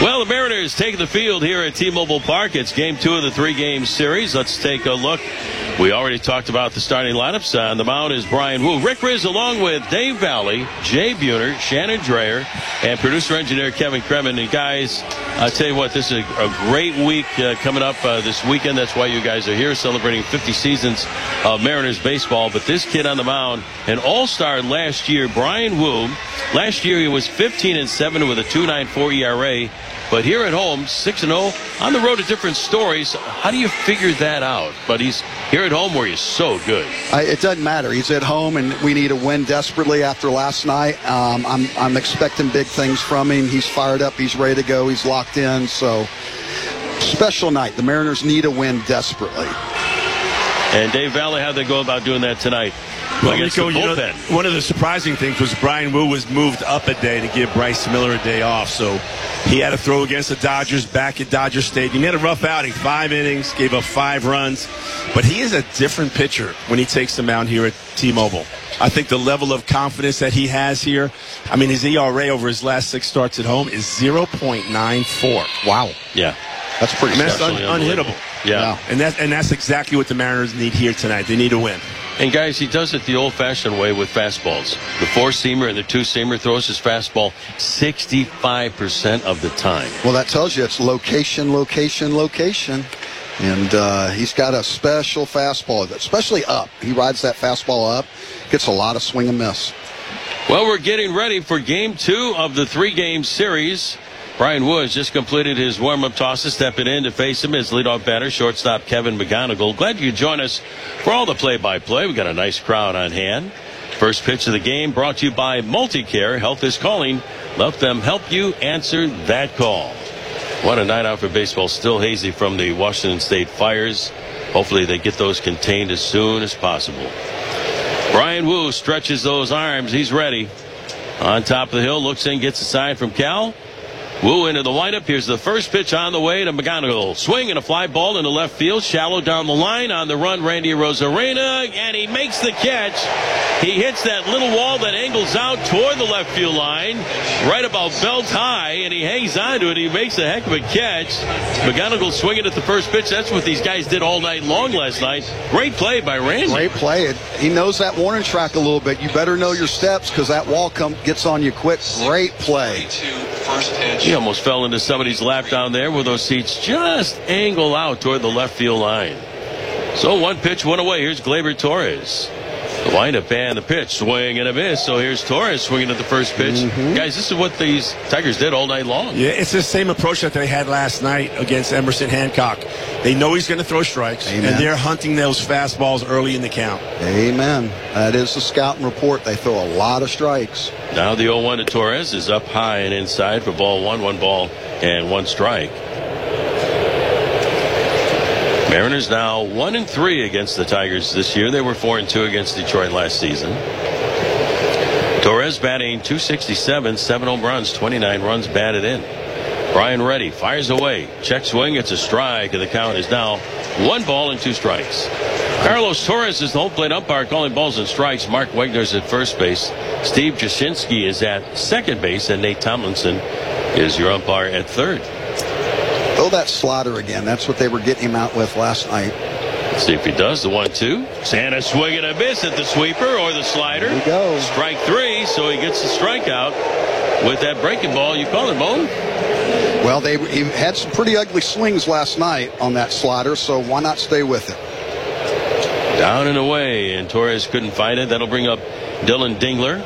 Well, the Mariners take the field here at T-Mobile Park. It's game 2 of the 3-game series. Let's take a look. We already talked about the starting lineups. On the mound is Brian Wu. Rick Riz along with Dave Valley, Jay Buhner, Shannon Dreyer, and producer-engineer Kevin Kremen. And guys, I'll tell you what, this is a great week coming up this weekend. That's why you guys are here celebrating 50 seasons of Mariners baseball. But this kid on the mound, an all-star last year, Brian Wu. Last year he was 15-7 with a 2.94 ERA. But here at home, 6-0. On the road, a different stories. How do you figure that out? But he's here at home where he's so good. It doesn't matter. He's at home, and we need a win desperately after last night. I'm expecting big things from him. He's fired up. He's ready to go. He's locked in. So, special night. The Mariners need a win desperately. And Dave Valley, how'd they go about doing that tonight? Well, Rico, one of the surprising things was Brian Wu was moved up a day to give Bryce Miller a day off. So he had to throw against the Dodgers back at Dodger Stadium. He had a rough outing, 5 innings, gave up 5 runs. But he is a different pitcher when he takes the mound here at T-Mobile. I think the level of confidence that he has here, I mean, his ERA over his last 6 starts at home is 0.94. Wow. Yeah. That's pretty That's unhittable. Yeah. And that's exactly what the Mariners need here tonight. They need a win. And, guys, he does it the old-fashioned way with fastballs. The 4-seamer and the 2-seamer throws his fastball 65% of the time. Well, that tells you it's location, location, location. And he's got a special fastball, especially up. He rides that fastball up, gets a lot of swing and miss. Well, we're getting ready for game 2 of the 3-game series. Brian Wu just completed his warm-up tosses, stepping in to face him, his leadoff batter, shortstop Kevin McGonigal. Glad you could join us for all the play-by-play. We got a nice crowd on hand. First pitch of the game brought to you by Multicare. Health is calling. Let them help you answer that call. What a night out for baseball. Still hazy from the Washington State fires. Hopefully they get those contained as soon as possible. Brian Wu stretches those arms. He's ready. On top of the hill, looks in, gets a sign from Cal. Wu into the windup. Here's the first pitch on the way to McGonigal. Swing and a fly ball into left field. Shallow down the line. On the run, Randy Rosarena. And he makes the catch. He hits that little wall that angles out toward the left field line. Right about belt high. And he hangs on to it. He makes a heck of a catch. McGonigal swinging at the first pitch. That's what these guys did all night long last night. Great play by Randy. Great play. He knows that warning track a little bit. You better know your steps because that wall gets on you quick. Great play. He almost fell into somebody's lap down there where those seats just angle out toward the left field line. So 1 pitch, 1 away. Here's Gleyber Torres. The windup and the pitch, swing and a miss. So here's Torres swinging at the first pitch. Guys, this is what these Tigers did all night long. Yeah, it's the same approach that they had last night against Emerson Hancock. They know he's going to throw strikes, and they're hunting those fastballs early in the count. Amen. That is the scouting report. They throw a lot of strikes. Now the 0-1 to Torres is up high and inside for ball 1, 1 ball and 1 strike. Mariners now 1-3 against the Tigers this year. They were 4-2 against Detroit last season. Torres batting .267, 7 home runs, 29 runs batted in. Brian Reddy fires away. Check swing. It's a strike, and the count is now 1 ball and 2 strikes. Carlos Torres is the home plate umpire calling balls and strikes. Mark Wegner's at first base. Steve Jasinski is at second base, and Nate Tomlinson is your umpire at third. Throw that slider again. That's what they were getting him out with last night. Let's see if he does. The 1-2. And a swing and a miss at the sweeper or the slider. There we go. Strike 3, so he gets the strikeout with that breaking ball. You call it, Bone? Well, he had some pretty ugly swings last night on that slider, so why not stay with it? Down and away, and Torres couldn't find it. That'll bring up Dylan Dingler.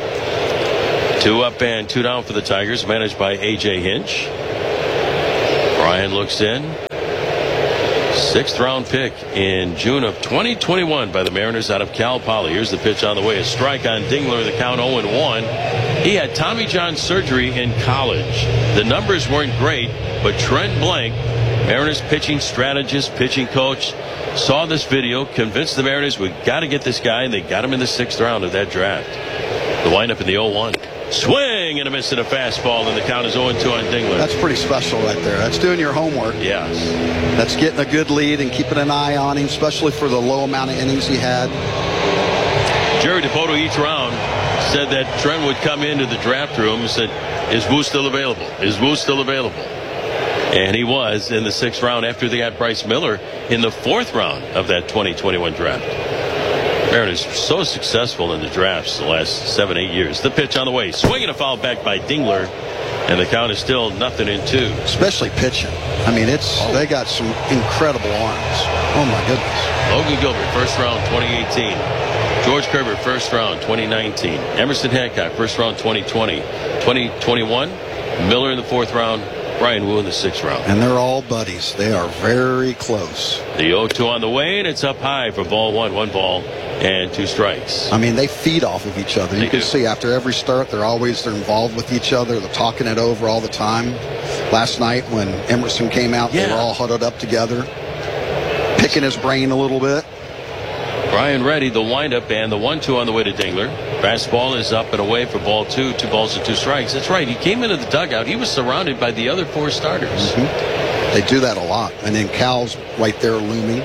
2 up and 2 down for the Tigers, managed by A.J. Hinch. Brian looks in. 6th round pick in June of 2021 by the Mariners out of Cal Poly. Here's the pitch on the way. A strike on Dingler. The count 0-1. He had Tommy John surgery in college. The numbers weren't great, but Trent Blank, Mariners pitching strategist, pitching coach, saw this video, convinced the Mariners, we got to get this guy, and they got him in the 6th round of that draft. The windup in the 0-1. Swing and a miss at a fastball, and the count is 0-2 on Dingler. That's pretty special right there. That's doing your homework. Yes. That's getting a good lead and keeping an eye on him, especially for the low amount of innings he had. Jerry Dipoto each round said that Trent would come into the draft room and said, Is Wu still available? Is Wu still available? And he was in the 6th round after they got Bryce Miller in the 4th round of that 2021 draft. Mariners so successful in the drafts the last 7-8 years. The pitch on the way. Swinging a foul back by Dingler. And the count is still 0-2. Especially pitching. I mean, they got some incredible arms. Oh, my goodness. Logan Gilbert, 1st round, 2018. George Herbert, 1st round, 2019. Emerson Hancock, 1st round, 2020. 2021, Miller in the 4th round. Brian Wu in the 6th round. And they're all buddies. They are very close. The 0-2 on the way, and it's up high for ball 1. 1 ball and 2 strikes. I mean, they feed off of each other. You can see after every start, they're involved with each other. They're talking it over all the time. Last night when Emerson came out, they were all huddled up together, picking his brain a little bit. Brian ready, the windup, and the 1-2 on the way to Dingler. Fastball is up and away for ball 2. 2 balls and 2 strikes. That's right. He came into the dugout. He was surrounded by the other 4 starters. Mm-hmm. They do that a lot. And then Cal's right there looming.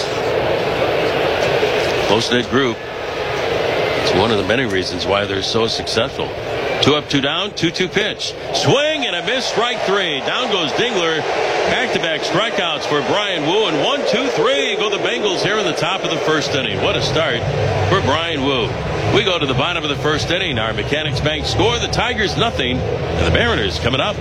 Close-knit group. It's one of the many reasons why they're so successful. 2 up, 2 down, 2-2 pitch. Swing and a miss, strike 3. Down goes Dingler. Back-to-back strikeouts for Brian Wu. And 1-2-3 go the Bengals here in the top of the 1st inning. What a start for Brian Wu. We go to the bottom of the 1st inning. Our Mechanics Bank score. The Tigers 0. And the Mariners coming up.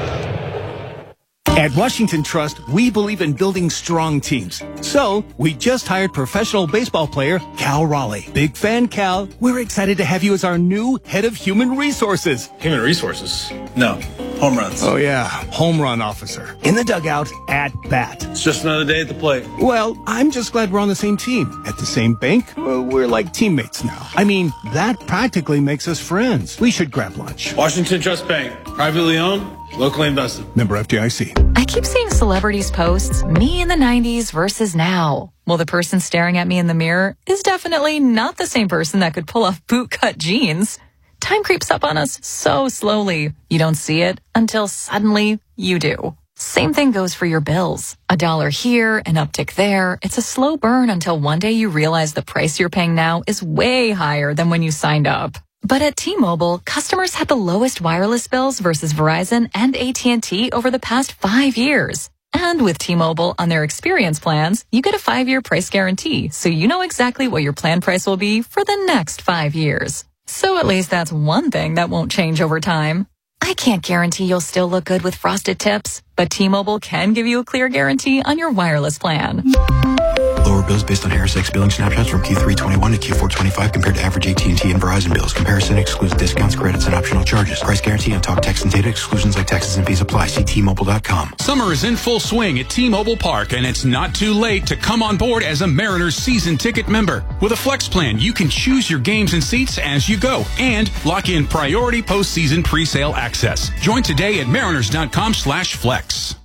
At Washington Trust, we believe in building strong teams. So, we just hired professional baseball player Cal Raleigh. Big fan, Cal. We're excited to have you as our new head of human resources. Human resources? No. Home runs. Oh, yeah. Home run officer. In the dugout, at bat. It's just another day at the plate. Well, I'm just glad we're on the same team. At the same bank, we're like teammates now. I mean, that practically makes us friends. We should grab lunch. Washington Trust Bank. Privately owned, locally invested. Member FDIC. I keep seeing celebrities posts, me in the 90s versus now. Well, the person staring at me in the mirror is definitely not the same person that could pull off bootcut jeans. Time creeps up on us so slowly. You don't see it until suddenly you do. Same thing goes for your bills. $1 here, an uptick there. It's a slow burn until one day you realize the price you're paying now is way higher than when you signed up. But at T-Mobile, customers had the lowest wireless bills versus Verizon and AT&T over the past 5 years. And with T-Mobile on their experience plans, you get a 5-year price guarantee, so you know exactly what your plan price will be for the next 5 years. So at least that's one thing that won't change over time. I can't guarantee you'll still look good with frosted tips, but T-Mobile can give you a clear guarantee on your wireless plan. Lower bills based on Harris X billing snapshots from Q3 21 to Q4 25 compared to average AT&T and Verizon bills. Comparison excludes discounts, credits, and optional charges. Price guarantee on talk, text, and data. Exclusions like taxes and fees apply. See T-Mobile.com. Summer is in full swing at T-Mobile Park, and it's not too late to come on board as a Mariners season ticket member. With a Flex plan, you can choose your games and seats as you go and lock in priority postseason presale access. Join today at mariners.com/flex.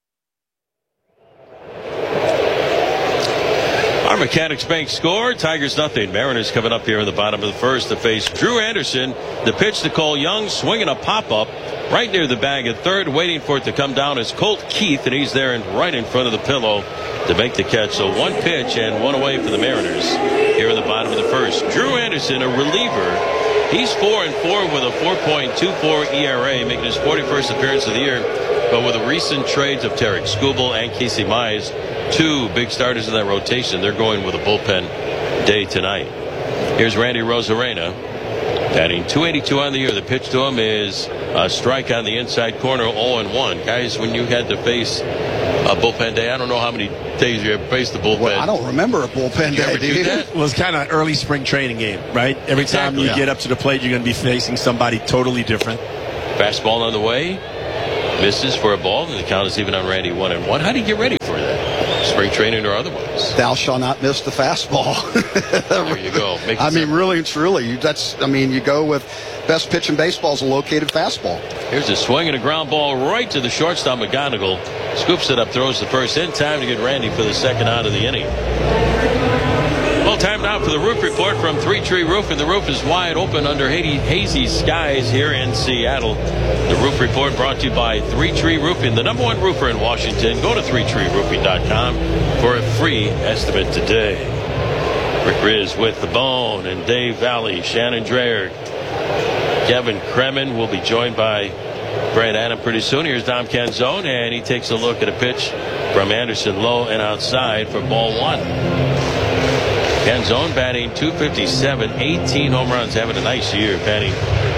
Our Mechanics Bank score, Tigers 0. Mariners coming up here in the bottom of the 1st to face Drew Anderson. The pitch to Cole Young, swinging a pop-up right near the bag at 3rd. Waiting for it to come down is Colt Keith, and he's there and right in front of the pillow to make the catch. So 1 pitch and 1 away for the Mariners here in the bottom of the 1st. Drew Anderson, a reliever. He's 4-4 with a 4.24 ERA, making his 41st appearance of the year. But with the recent trades of Tarek Skubal and Casey Mize, 2 big starters in that rotation, they're going with a bullpen day tonight. Here's Randy Rosarena, batting .282 on the year. The pitch to him is a strike on the inside corner, 0-1. Guys, when you had to face a bullpen day, I don't know how many days you have faced the bullpen. Well, I don't remember a bullpen day, dude. It was kind of early spring training game, right? Every time you get up to the plate, you're going to be facing somebody totally different. Fastball on the way. Misses for a ball, and the count is even on Randy 1-1. How do you get ready for that? Spring training or otherwise? Thou shall not miss the fastball. There you go. I mean, really and truly, you go with best pitch in baseball is a located fastball. Here's a swing and a ground ball right to the shortstop, McGonigal. Scoops it up, throws the first in time to get Randy for the second out of the inning. Well, time now for the roof report from Three Tree Roofing. The roof is wide open under hazy skies here in Seattle. The roof report brought to you by Three Tree Roofing, the #1 roofer in Washington. Go to 3treeroofing.com for a free estimate today. Rick Riz with the Bone and Dave Valley, Shannon Dreher, Kevin Kremen will be joined by Brad Adam pretty soon. Here's Dom Canzone, and he takes a look at a pitch from Anderson low and outside for ball 1. Canzone batting .257, 18 home runs, having a nice year, batting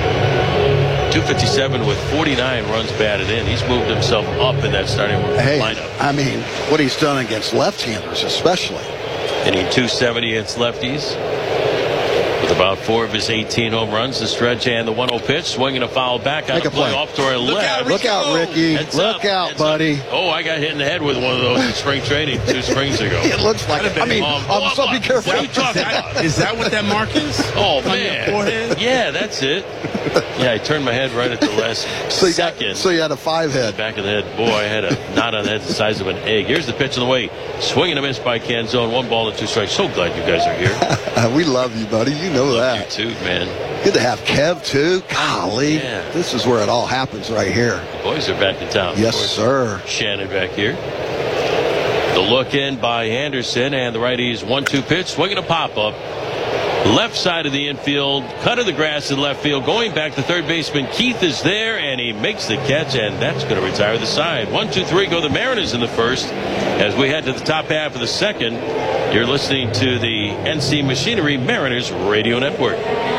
.257 with 49 runs batted in. He's moved himself up in that starting lineup. I mean, what he's done against left-handers especially. Hitting .270 against lefties. With about 4 of his 18 home runs, the stretch and the 1-0 pitch, swinging a foul back on a play off to our left. Look out, Ricky. Look out, buddy. Oh, I got hit in the head with one of those in spring training 2 springs ago. It looks like it. I mean, so be careful. What are you talking about? Is that what that mark is? Oh, man. Yeah, that's it. Yeah, I turned my head right at the last second. So you had a 5 head. Back of the head. Boy, I had a knot on the head the size of an egg. Here's the pitch of the way. Swing and a miss by Canzone. 1 ball and 2 strikes. So glad you guys are here. We love you, buddy. You know that. You too, man. Good to have Kev, too. Golly. Yeah. This is where it all happens right here. The boys are back in town. Yes, sir. Shannon back here. The look in by Anderson, and the righty's 1-2 pitch. Swinging a pop-up. Left side of the infield. Cut of the grass in left field. Going back to third baseman. Keith is there, and he makes the catch, and that's going to retire the side. 1-2-3 go the Mariners in the first. As we head to the top half of the second, you're listening to the NC Machinery Mariners Radio Network.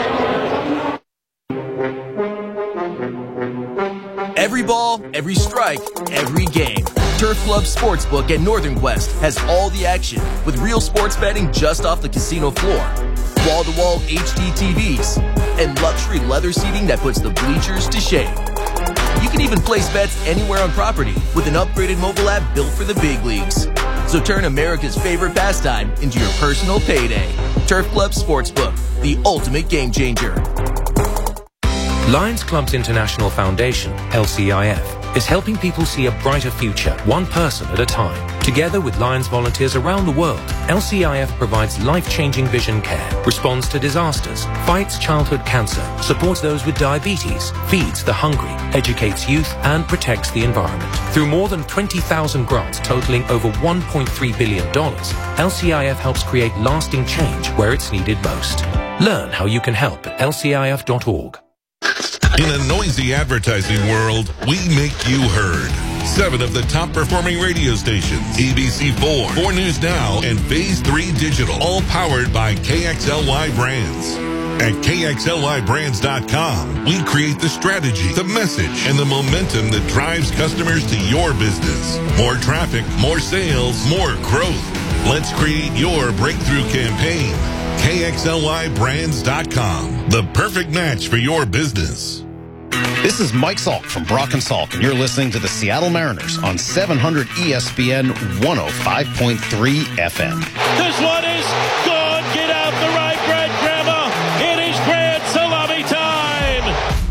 Every ball, every strike, every game. Turf Club Sportsbook at Northern Quest has all the action with real sports betting just off the casino floor. Wall-to-wall HD TVs and luxury leather seating that puts the bleachers to shame. You can even place bets anywhere on property with an upgraded mobile app built for the big leagues. So turn America's favorite pastime into your personal payday. Turf Club Sportsbook, the ultimate game changer. Lions Clubs International Foundation, LCIF, is helping people see a brighter future, one person at a time. Together with Lions volunteers around the world, LCIF provides life-changing vision care, responds to disasters, fights childhood cancer, supports those with diabetes, feeds the hungry, educates youth, and protects the environment. Through more than 20,000 grants totaling over $1.3 billion, LCIF helps create lasting change where it's needed most. Learn how you can help at lcif.org. In a noisy advertising world, we make you heard. 7 of the top performing radio stations, ABC4, 4 News Now, and Phase 3 Digital, all powered by KXLY Brands. At KXLYBrands.com, we create the strategy, the message, and the momentum that drives customers to your business. More traffic, more sales, more growth. Let's create your breakthrough campaign. KXLYBrands.com, the perfect match for your business. This is Mike Salk from Brock & Salk, and you're listening to the Seattle Mariners on 700 ESPN 105.3 FM. This one is good. Get out the right, Brad Grandma. It is grand salami time.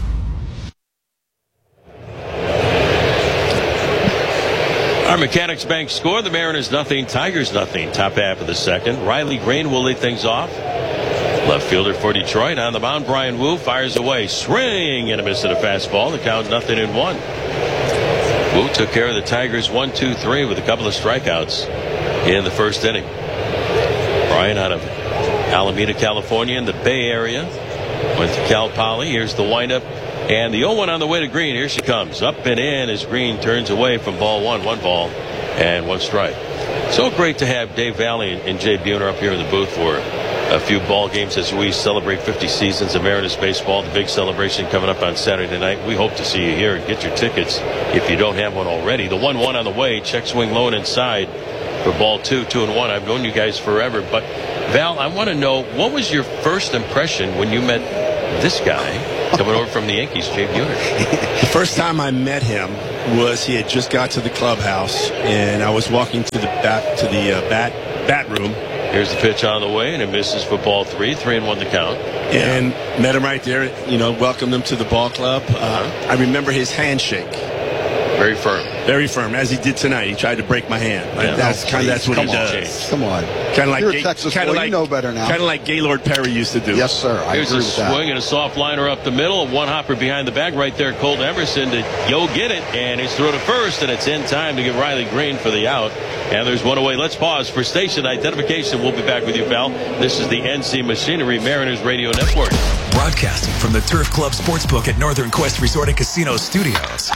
Our Mechanics Bank score. The Mariners nothing, Tigers nothing. Top half of the second. Riley Green will lead things off. Left fielder for Detroit on the mound. Brian Wu fires away. Swing and a miss at a fastball. The count 0-1. Wu took care of the Tigers 1-2-3 with a couple of strikeouts in the first inning. Brian out of Alameda, California in the Bay Area. Went to Cal Poly. Here's the windup. And the 0-1 on the way to Green. Here she comes. Up and in as Green turns away from ball 1. 1 ball and 1 strike. So great to have Dave Valley and Jay Buhner up here in the booth for a few ball games as we celebrate 50 seasons of Mariners baseball. The big celebration coming up on Saturday night. We hope to see you here and get your tickets if you don't have one already. The 1-1 on the way. Check swing low and inside for ball 2. 2-1. I've known you guys forever. But Val, I want to know, what was your first impression when you met this guy coming over from the Yankees, Jay Buhner? The first time I met him was he had just got to the clubhouse, and I was walking to the bat room. Here's the pitch on the way, and it misses for ball 3. 3-1 the count. And met him right there, welcomed him to the ball club. I remember his handshake. Very firm. Very firm, as he did tonight. He tried to break my hand. That's what he does. Come on. Kind of like You're a Texas boy. You know better now. Kind of like Gaylord Perry used to do. Yes, sir. Here's a swing and a soft liner up the middle. A one hopper behind the bag right there. Colt Emerson to get it, and he's thrown to first, and it's in time to get Riley Green for the out. And there's one away. Let's pause for station identification. We'll be back with you, pal. This is the NC Machinery Mariners Radio Network. Broadcasting from the Turf Club Sportsbook at Northern Quest Resort and Casino Studios.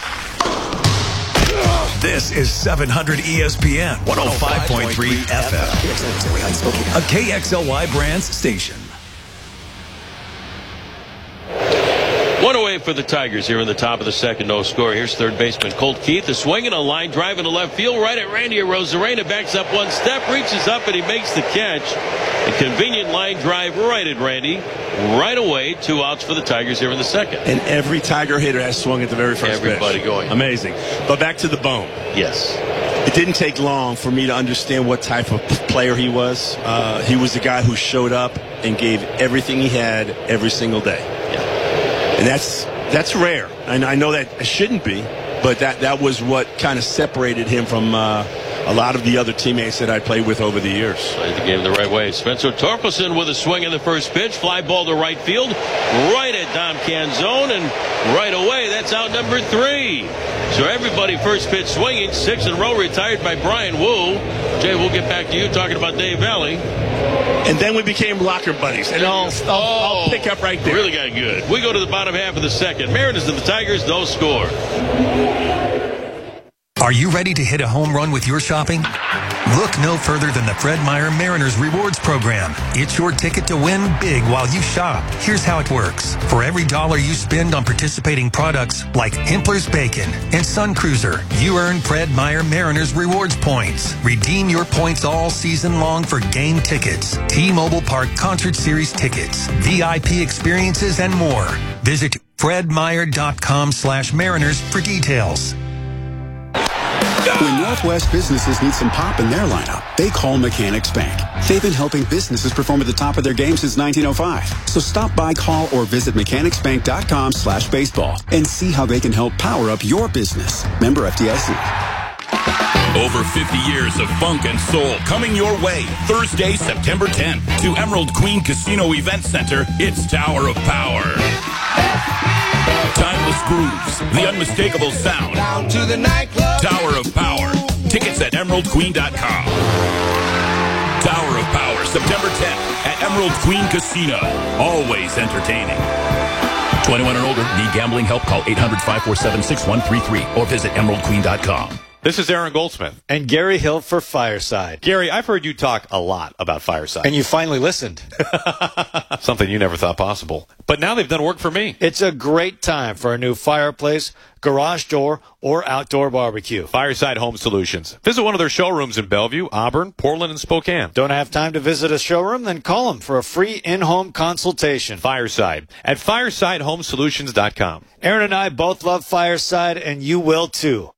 This is 700 ESPN 105.3 FM. A KXLY Brands station. One away for the Tigers here in the top of the second. No score. Here's third baseman Colt Keith. A swing and a line drive into left field. Right at Randy Arozarena. Backs up one step. Reaches up and he makes the catch. A convenient line drive right at Randy. Right away. 2 outs for the Tigers here in the second. And every Tiger hitter has swung at the very first Everybody pitch. going. Amazing. But back to the bone. Yes. It didn't take long for me to understand what type of player he was. He was the guy who showed up and gave everything he had every single day. Yeah. And that's rare. And I know that it shouldn't be, but that was what kind of separated him from a lot of the other teammates that I played with over the years. Played the game the right way. Spencer Torkelson with a swing in the first pitch. Fly ball to right field. Right at Dom Canzone. And right away, that's out number 3. So everybody first pitch swinging. 6 in a row retired by Brian Wu. Jay, we'll get back to you talking about Dave Valley. And then we became locker buddies. And I'll pick up right there. Really got good. We go to the bottom half of the second. Mariners and the Tigers, no score. Are you ready to hit a home run with your shopping? Look no further than the Fred Meyer Mariners Rewards Program. It's your ticket to win big while you shop. Here's how it works. For every $1 you spend on participating products like Himpler's Bacon and Sun Cruiser, you earn Fred Meyer Mariners Rewards points. Redeem your points all season long for game tickets, T-Mobile Park Concert Series tickets, VIP experiences, and more. Visit fredmeyer.com/Mariners for details. When Northwest businesses need some pop in their lineup, they call Mechanics Bank. They've been helping businesses perform at the top of their game since 1905. So stop by, call, or visit mechanicsbank.com/baseball and see how they can help power up your business. Member FDIC. Over 50 years of funk and soul coming your way. Thursday, September 10th to Emerald Queen Casino Event Center. It's Tower of Power. Timeless grooves, the unmistakable sound. Down to the nightclub. Tower of Power. Tickets at emeraldqueen.com. Tower of Power, September 10th at Emerald Queen Casino. Always entertaining. 21 and older. Need gambling help? Call 800-547-6133 or visit emeraldqueen.com. This is Aaron Goldsmith. And Gary Hill for Fireside. Gary, I've heard you talk a lot about Fireside. And you finally listened. Something you never thought possible. But now they've done work for me. It's a great time for a new fireplace, garage door, or outdoor barbecue. Fireside Home Solutions. Visit one of their showrooms in Bellevue, Auburn, Portland, and Spokane. Don't have time to visit a showroom? Then call them for a free in-home consultation. Fireside at firesidehomesolutions.com. Aaron and I both love Fireside, and you will too.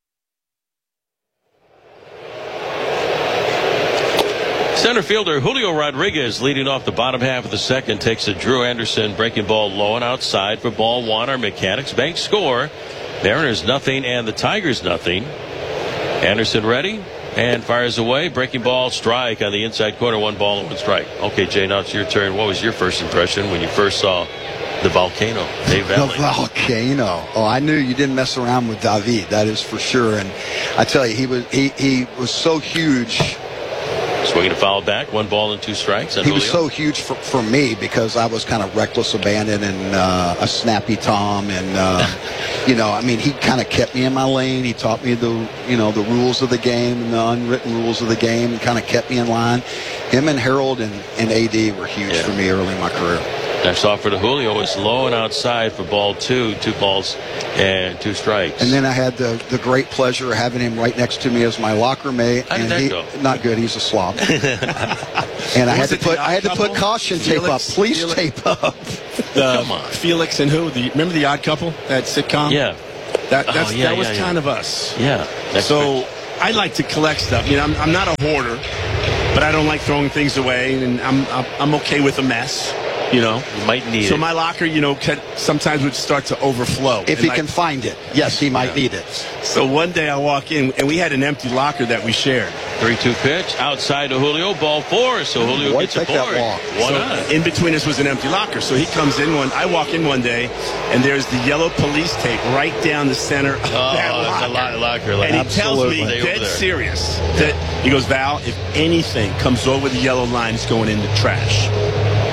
Center fielder Julio Rodriguez leading off the bottom half of the second takes a Drew Anderson breaking ball low and outside for ball 1. Our Mechanics Bank score. Mariners nothing and the Tigers nothing. Anderson ready and fires away. Breaking ball strike on the inside corner. 1 ball and 1 strike. Okay, Jay, now it's your turn. What was your first impression when you first saw the volcano, Dave Valley? The volcano. Oh, I knew you didn't mess around with David. That is for sure. And I tell you, he was so huge. Swinging a foul back, 1 ball and 2 strikes. He was so huge for me because I was kind of reckless abandon and a snappy Tom, and he kind of kept me in my lane. He taught me the rules of the game and the unwritten rules of the game, and kind of kept me in line. Him and Harold and AD were huge for me early in my career. Next offer to Julio is low and outside for ball 2, 2 balls and 2 strikes. And then I had the great pleasure of having him right next to me as my locker mate. How did that go? Not good. He's a slob. And I had to put caution tape up. Police tape up. Come on. Felix and who? Remember The Odd Couple? That sitcom? Yeah. That was kind of us. Yeah. So I like to collect stuff. I'm not a hoarder, but I don't like throwing things away, and I'm okay with a mess. You might need it. So my locker, sometimes would start to overflow. If he can find it. Yes, he might need it. So one day I walk in, and we had an empty locker that we shared. 3-2 pitch, outside to Julio, ball 4. So Julio gets a board. So in between us was an empty locker. So he comes in I walk in one day, and there's the yellow police tape right down the center of that locker. And he tells me, dead serious, that he goes, Val, if anything comes over the yellow line, it's going in the trash.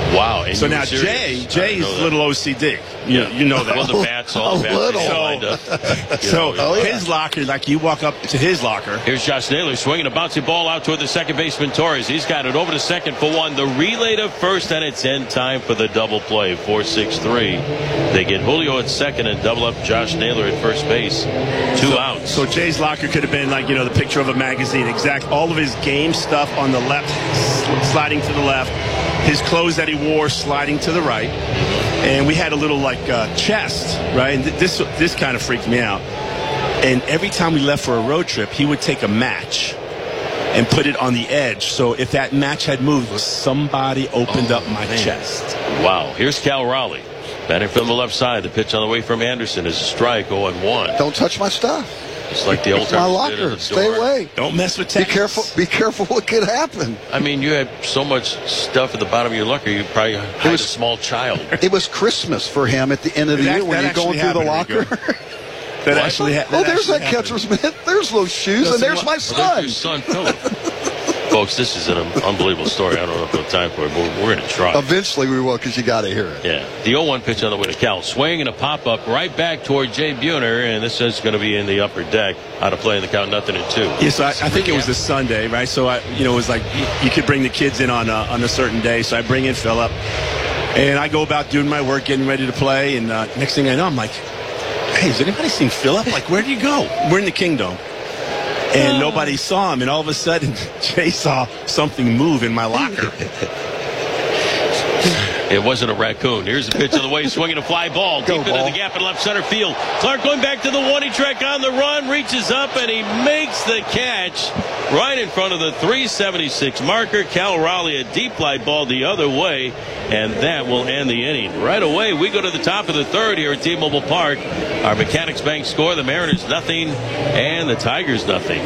Wow. And so now Jay's a little OCD. You know that. Well, the bats all lined up. His locker, like you walk up to his locker. Here's Josh Naylor swinging a bouncy ball out toward the second baseman Torres. He's got it over to second for one. The relay to first, and it's in time for the double play. 4-6-3. They get Julio at second and double up Josh Naylor at first base. 2 outs. So Jay's locker could have been like, the picture of a magazine. All of his game stuff on the left, sliding to the left. His clothes that he wore sliding to the right. And we had a little chest, right? And this kind of freaked me out. And every time we left for a road trip, he would take a match and put it on the edge. So if that match had moved, somebody opened up my chest. Wow. Here's Cal Raleigh. Batting from the left side. The pitch on the way from Anderson is a strike, 0-1. Don't touch my stuff. It's like the old it's my locker. Stay away. Don't mess with Texas. Be careful what could happen. I mean, you had so much stuff at the bottom of your locker, you probably had a small child. It was Christmas for him at the end of the year when you're going through the locker. There's that catcher's mitt. There's those shoes, and there's my son. There's your son, Philip. Folks, this is an unbelievable story. I don't know if we have time for it, but we're going to try. Eventually we will, because you got to hear it. Yeah. The 0-1 pitch on the way to Cal. Swing and a pop-up right back toward Jay Buhner, and this is going to be in the upper deck. Out of play in the count, 0-2. Yeah, so I think it was a Sunday, right? So, it was like you could bring the kids in on a certain day. So I bring in Philip, and I go about doing my work, getting ready to play, and next thing I know, I'm like, hey, has anybody seen Philip? Like, where did you go? We're in the Kingdom. And nobody saw him, and all of a sudden, Jay saw something move in my locker. It wasn't a raccoon. Here's the pitch of the way, swinging a fly ball deep into the gap in left center field. Clark going back to the one-he track on the run, reaches up, and he makes the catch right in front of the 376 marker. Cal Raleigh, a deep fly ball the other way, and that will end the inning. Right away, we go to the top of the third here at T-Mobile Park. Our Mechanics Bank score, the Mariners nothing, and the Tigers nothing.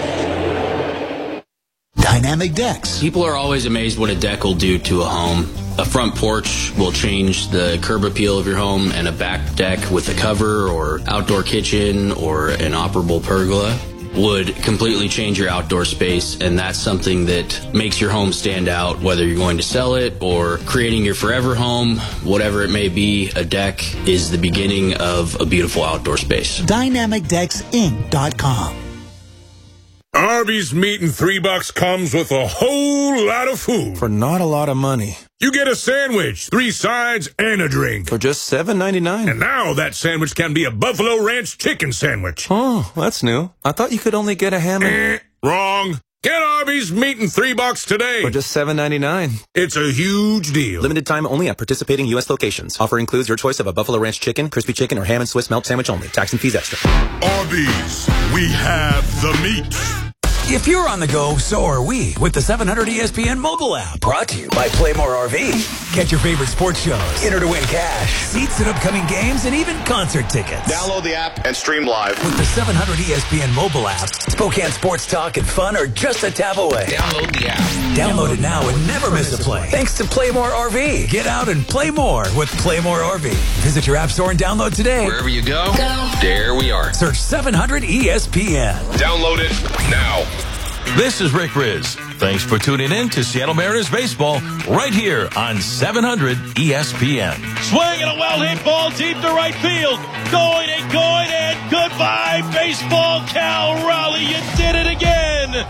Dynamic decks. People are always amazed what a deck will do to a home. A front porch will change the curb appeal of your home, and a back deck with a cover or outdoor kitchen or an operable pergola would completely change your outdoor space, and that's something that makes your home stand out, whether you're going to sell it or creating your forever home, whatever it may be. A deck is the beginning of a beautiful outdoor space. DynamicDecksInc.com. Arby's meat and $3 comes with a whole lot of food. For not a lot of money. You get a sandwich, 3 sides, and a drink. For just $7.99. And now that sandwich can be a Buffalo Ranch chicken sandwich. Oh, that's new. I thought you could only get a ham and... Wrong. Get Arby's meat and $3 today. For just $7.99. It's a huge deal. Limited time only at participating U.S. locations. Offer includes your choice of a Buffalo Ranch chicken, crispy chicken, or ham and Swiss melt sandwich only. Tax and fees extra. Arby's, we have the meat. If you're on the go, so are we with the 700 ESPN mobile app. Brought to you by Playmore RV. Catch your favorite sports shows, enter to win cash, seats at upcoming games, and even concert tickets. Download the app and stream live. With the 700 ESPN mobile app, Spokane sports talk and fun are just a tap away. Download the app. Download it now and never miss a play. Thanks to Playmore RV. Get out and play more with Playmore RV. Visit your app store and download today. Wherever you go, there we are. Search 700 ESPN. Download it now. This is Rick Riz. Thanks for tuning in to Seattle Mariners baseball right here on 700 ESPN. Swing and a well-hit ball deep to right field. Going and goodbye baseball. Cal Raleigh, you did it again.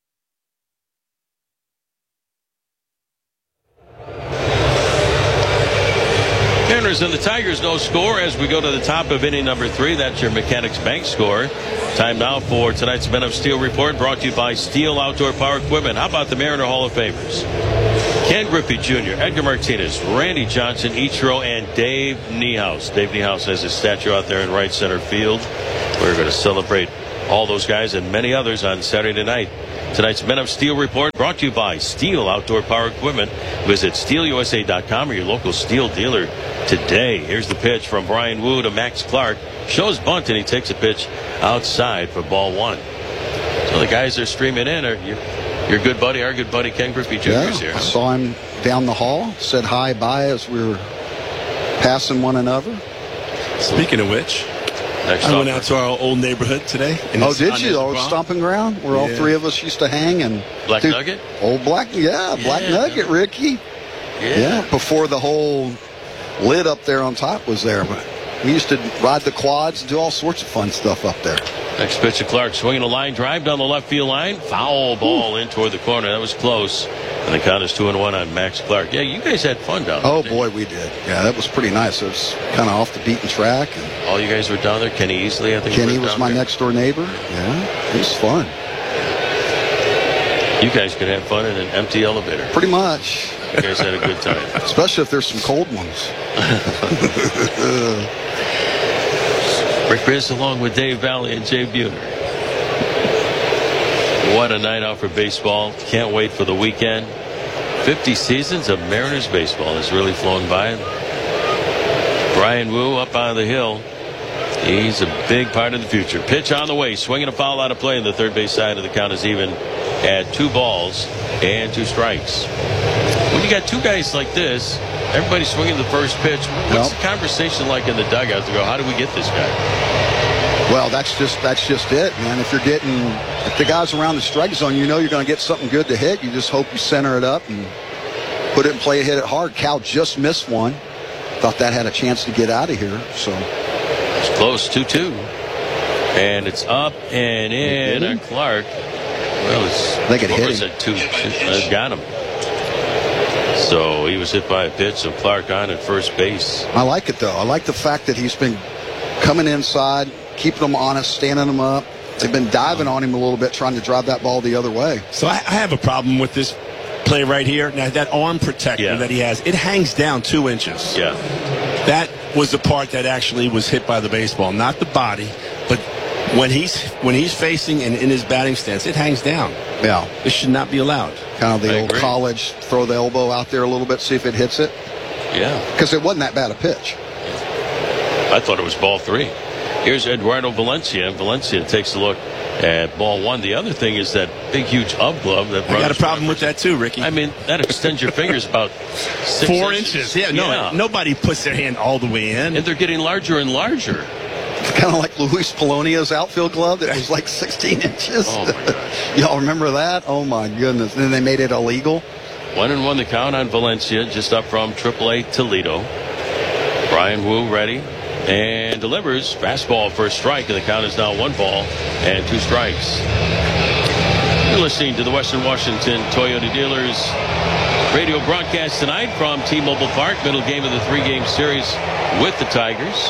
Mariners and the Tigers no score as we go to the top of inning number 3. That's your Mechanics Bank score. Time now for tonight's Men of Steel report, brought to you by Steel Outdoor Power Equipment. How about the Mariner Hall of Famers? Ken Griffey Jr., Edgar Martinez, Randy Johnson, Ichiro, and Dave Niehaus. Dave Niehaus has his statue out there in right center field. We're going to celebrate all those guys and many others on Saturday night. Tonight's Men of Steel report brought to you by Steel Outdoor Power Equipment. Visit SteelUSA.com or your local Steel dealer today. Here's the pitch from Brian Wu to Max Clark. Shows bunt, and he takes a pitch outside for ball 1. So the guys are streaming in. Your good buddy, our good buddy Ken Griffey Jr. is here. I saw him down the hall, said hi, bye as we were passing one another. Speaking of which, I went out to our old neighborhood today. Oh, did you? The old stomping ground where all 3 of us used to hang. And Black Nugget? Old Black Nugget, Ricky. Yeah, before the whole lid up there on top was there. But we used to ride the quads and do all sorts of fun stuff up there. Next pitch to Clark, swinging a line drive down the left field line. Foul ball in toward the corner. That was close. And the count is 2-1 on Max Clark. Yeah, you guys had fun down there. Oh, boy, we did. Yeah, that was pretty nice. It was kind of off the beaten track. And all you guys were down there? Kenny Easley, I think. Kenny was my next-door neighbor. Yeah, it was fun. You guys could have fun in an empty elevator. Pretty much. You guys had a good time. Especially if there's some cold ones. Rick Riz along with Dave Valley and Jay Buhner. What a night out for baseball. Can't wait for the weekend. 50 seasons of Mariners baseball has really flown by. Brian Wu up on the hill. He's a big part of the future. Pitch on the way. Swinging a foul out of play, and the third base side of the count is even at 2 balls and 2 strikes. When you got 2 guys like this, everybody's swinging the first pitch. What's the conversation like in the dugout to go, how do we get this guy? Well, that's just it, man. If the guy's around the strike zone, you know you're going to get something good to hit. You just hope you center it up and put it in play, hit it hard. Cal just missed one. Thought that had a chance to get out of here. So it's close, 2-2. And it's up and in on Clark. Well, they could hit him. Got him. So he was hit by a pitch, so Clark on at first base. I like it, though. I like the fact that he's been coming inside, keeping them honest, standing them up. They've been diving on him a little bit, trying to drive that ball the other way. So I have a problem with this play right here. Now, that arm protector that he has, it hangs down 2 inches. Yeah. That was the part that actually was hit by the baseball, not the body, but when he's facing and in his batting stance, it hangs down. Yeah. This should not be allowed. Kind of the old college, throw the elbow out there a little bit, see if it hits it. Yeah. Because it wasn't that bad a pitch. I thought it was ball 3. Here's Eduardo Valencia. Valencia takes a look at ball 1. The other thing is that big, huge up glove. I got a problem with that too, Ricky. I mean, that extends your fingers about 4 inches. Yeah, no, nobody puts their hand all the way in. And they're getting larger and larger. Kind of like Luis Polonia's outfield glove that was like 16 inches. Oh, my gosh. Y'all remember that? Oh, my goodness. And then they made it illegal. 1-1 the count on Valencia, just up from AAA Toledo. Brian Wu ready and delivers. Fastball for a strike, and the count is now 1 ball and 2 strikes. You're listening to the Western Washington Toyota Dealers radio broadcast tonight from T-Mobile Park, middle game of the 3-game series with the Tigers.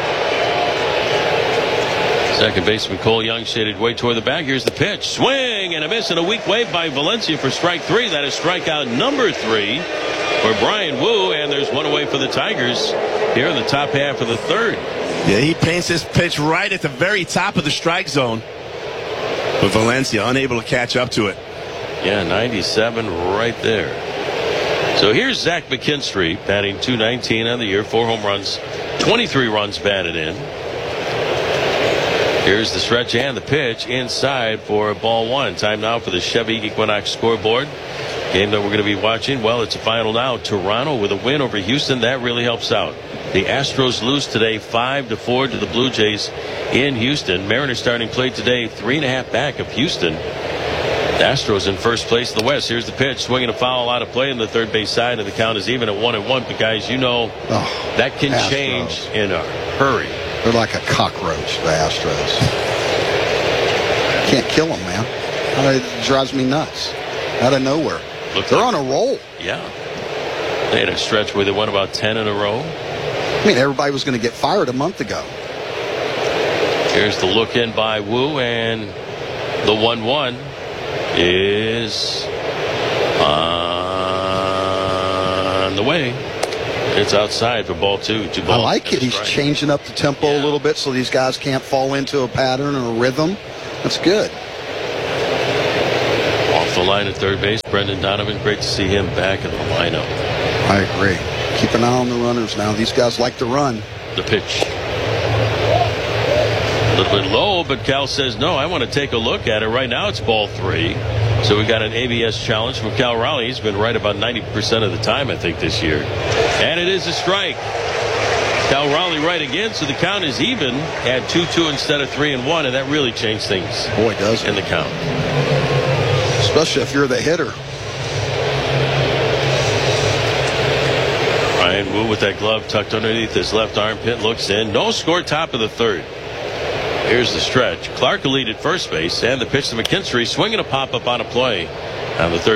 Second baseman Cole Young shaded way toward the bag. Here's the pitch. Swing and a miss, and a weak wave by Valencia for strike 3. That is strikeout number 3 for Brian Wu, and there's 1 away for the Tigers here in the top half of the 3rd. Yeah, he paints this pitch right at the very top of the strike zone. But Valencia unable to catch up to it. Yeah, 97 right there. So here's Zach McKinstry, batting .219 on the year, 4 home runs, 23 runs batted in. Here's the stretch and the pitch inside for ball 1. Time now for the Chevy Equinox scoreboard. Game that we're going to be watching. Well, it's a final now. Toronto with a win over Houston. That really helps out. The Astros lose today 5-4 to the Blue Jays in Houston. Mariners starting play today 3.5 back of Houston. The Astros in first place in the West. Here's the pitch. Swinging a foul out of play in the third base side, and the count is even at 1-1. But guys, you know that can Astros change in a hurry. They're like a cockroach, the Astros. Can't kill them, man. It drives me nuts. Out of nowhere. They're on a roll. Yeah. They had a stretch where they won about 10 in a row. I mean, everybody was going to get fired a month ago. Here's the look in by Wu, and the 1-1 is on the way. It's outside for ball 2. I like it. He's changing up the tempo a little bit so these guys can't fall into a pattern or a rhythm. That's good. Off the line at third base, Brendan Donovan. Great to see him back in the lineup. I agree. Keep an eye on the runners now. These guys like to run. The pitch. A little bit low, but Cal says, no, I want to take a look at it. Right now it's ball 3. So we got an ABS challenge from Cal Raleigh. He's been right about 90% of the time, I think, this year. And it is a strike. Cal Raleigh right again, so the count is even at 2-2 instead of 3-1, and that really changed things. Boy, does it. In the count. Especially if you're the hitter. Brian Wu with that glove tucked underneath his left armpit, looks in. No score, top of the third. Here's the stretch. Clark will lead at first base, and the pitch to McKinstry, swinging a pop-up on a play on the third.